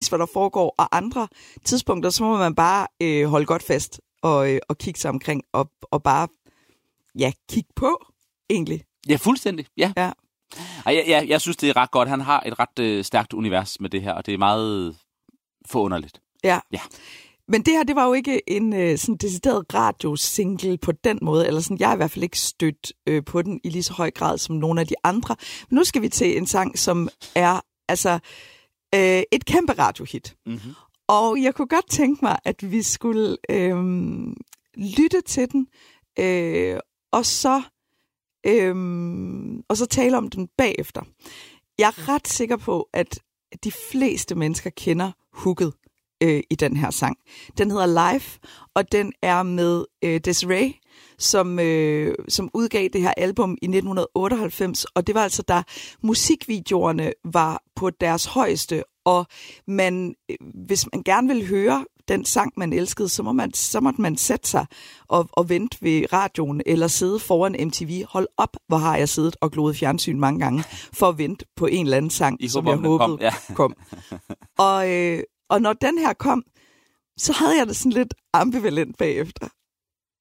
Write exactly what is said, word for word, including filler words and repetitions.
præcis, hvad der foregår, og andre tidspunkter, så må man bare øh, holde godt fast og, øh, og kigge sig omkring, og, og bare, ja, kigge på, egentlig. Ja, fuldstændig, ja. Ja. Ej, jeg, jeg, jeg synes, det er ret godt. Han har et ret øh, stærkt univers med det her, og det er meget forunderligt. Ja. Ja. Men det her, det var jo ikke en øh, sådan decideret radiosingle på den måde, eller sådan, jeg har i hvert fald ikke stødt øh, på den i lige så høj grad som nogle af de andre. Men nu skal vi til en sang, som er altså øh, et kæmpe radiohit. Mm-hmm. Og jeg kunne godt tænke mig, at vi skulle øh, lytte til den, øh, og så øh, og så tale om den bagefter. Jeg er ret sikker på, at de fleste mennesker kender hooket øh, i den her sang. Den hedder Life, og den er med øh, Des'ree, som, øh, som udgav det her album i nitten otteoghalvfems, og det var altså, da musikvideoerne var på deres højeste, og man, hvis man gerne vil høre den sang, man elskede, så, må man, så måtte man sætte sig og, og vente ved radioen, eller sidde foran M T V. Hold op, hvor har jeg siddet og gloet fjernsyn mange gange, for at vente på en eller anden sang, I som håber, jeg håbede kom. Ja. kom. Og, øh, og når den her kom, så havde jeg det sådan lidt ambivalent bagefter.